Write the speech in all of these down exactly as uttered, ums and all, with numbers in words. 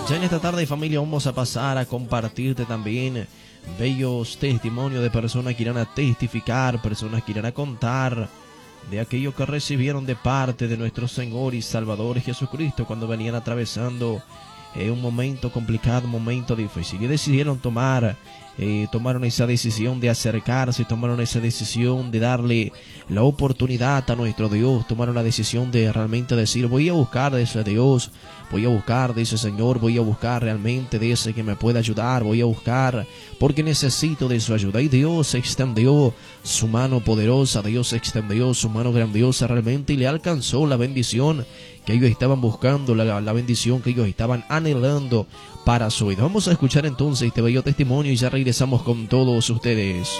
Ya en esta tarde, familia, vamos a pasar a compartirte también bellos testimonios de personas que irán a testificar, personas que irán a contar de aquello que recibieron de parte de nuestro Señor y Salvador Jesucristo cuando venían atravesando eh, un momento complicado, un momento difícil, y decidieron tomar eh, tomaron esa decisión de acercarse, tomaron esa decisión de darle la oportunidad a nuestro Dios, tomaron la decisión de realmente decir: voy a buscar de ese Dios, voy a buscar de ese Señor, voy a buscar realmente de ese que me puede ayudar, voy a buscar porque necesito de su ayuda. Y Dios extendió su mano poderosa, Dios extendió su mano grandiosa realmente y le alcanzó la bendición que ellos estaban buscando, la, la bendición que ellos estaban anhelando para su vida. Vamos a escuchar entonces este bello testimonio y ya regresamos con todos ustedes.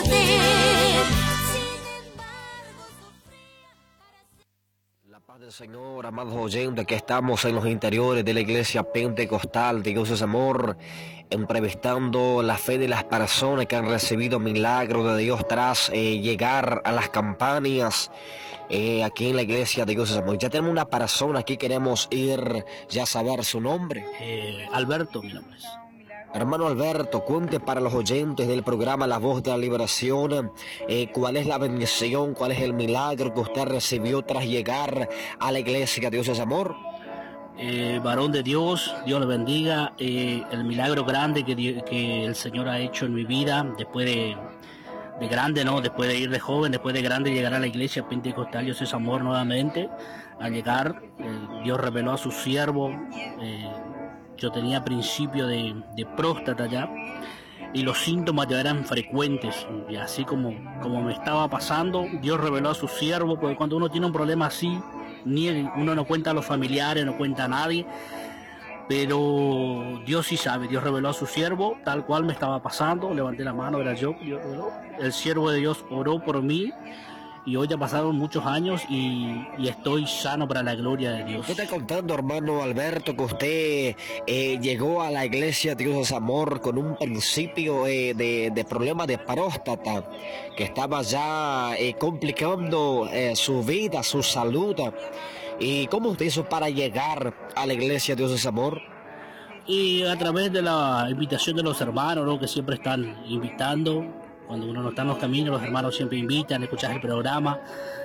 La paz del Señor, amados oyentes, que estamos en los interiores de la iglesia pentecostal de Dios es Amor, entrevistando la fe de las personas que han recibido milagros de Dios tras eh, llegar a las campañas eh, aquí en la iglesia de Dios es Amor. Ya tenemos una persona aquí, queremos ir ya a saber su nombre. Eh, Alberto, mi nombre es. Hermano Alberto, cuente para los oyentes del programa La Voz de la Liberación, eh, cuál es la bendición, cuál es el milagro que usted recibió tras llegar a la iglesia Dios es Amor. Eh, varón de Dios, Dios le bendiga. Eh, el milagro grande que, que el Señor ha hecho en mi vida, después de, de grande, ¿no? Después de ir de joven, después de grande llegar a la iglesia pentecostal Dios es Amor nuevamente. Al llegar, eh, Dios reveló a su siervo. Eh, Yo tenía principio de, de próstata ya y los síntomas ya eran frecuentes, y así como, como me estaba pasando, Dios reveló a su siervo, porque cuando uno tiene un problema así, ni el, uno no cuenta a los familiares, no cuenta a nadie, pero Dios sí sabe. Dios reveló a su siervo tal cual me estaba pasando. Levanté la mano, era yo, Dios reveló. El siervo de Dios oró por mí. Y hoy ya pasaron muchos años y, y estoy sano para la gloria de Dios. Usted está contando, hermano Alberto, que usted eh, llegó a la iglesia Dios es Amor con un principio eh, de, de problema de próstata, que estaba ya eh, complicando eh, su vida, su salud. ¿Y cómo usted hizo para llegar a la iglesia Dios es Amor? Y a través de la invitación de los hermanos, ¿no? Que siempre están invitando. Cuando uno no está en los caminos, los hermanos siempre invitan, escuchar el programa.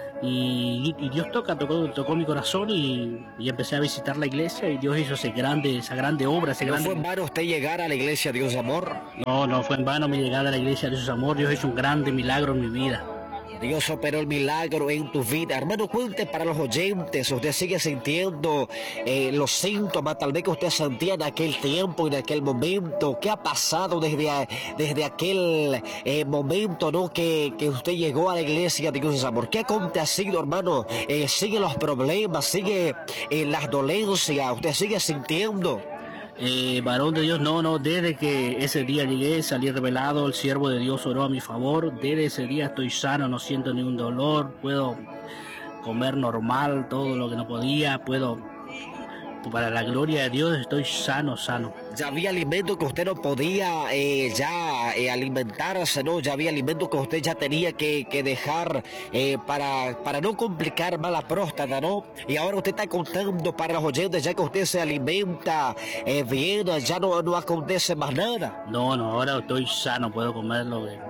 Y, y Dios toca, tocó, tocó mi corazón y, y empecé a visitar la iglesia y Dios hizo ese grande, esa grande obra. Ese ¿No grande... fue en vano usted llegar a la iglesia Dios es Amor? No, no fue en vano mi llegada a la iglesia Dios es Amor. Dios hizo un grande milagro en mi vida. Dios operó el milagro en tu vida. Hermano, cuente para los oyentes, usted sigue sintiendo eh, los síntomas tal vez que usted sentía en aquel tiempo, en aquel momento. ¿Qué ha pasado desde, a, desde aquel eh, momento, ¿no? que, que usted llegó a la iglesia de Dios es Amor? ¿Qué ha acontecido, hermano? Eh, ¿Sigue los problemas? ¿Sigue eh, las dolencias? ¿Usted sigue sintiendo? Eh, varón de Dios, no, no, desde que ese día llegué, salí revelado, el siervo de Dios oró a mi favor, desde ese día estoy sano, no siento ningún dolor, puedo comer normal, todo lo que no podía, puedo, para la gloria de Dios estoy sano, sano. Ya había alimentos que usted no podía eh, ya eh, alimentarse, ¿no? Ya había alimentos que usted ya tenía que, que dejar eh, para, para no complicar más la próstata, ¿no? Y ahora usted está contando para los oyentes, ya que usted se alimenta eh, bien, ya no, no acontece más nada. No, no, ahora estoy sano, puedo comerlo eh,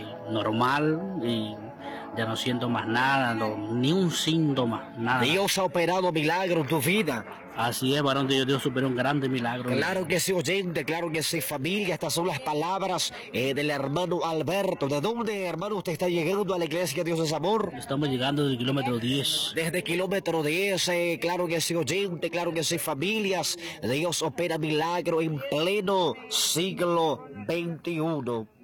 normal y ya no siento más nada, no, ni un síntoma, nada. Dios ha operado milagro en tu vida. Así es, varón de Dios, Dios superó un grande milagro. Claro que sí, oyente, claro que sí, familia. Estas son las palabras eh, del hermano Alberto. ¿De dónde, hermano, usted está llegando a la iglesia Dios es Amor? Estamos llegando desde el kilómetro diez. Desde kilómetro diez, eh, claro que sí, oyente, claro que sí, familias. Dios opera milagro en pleno siglo veintiuno.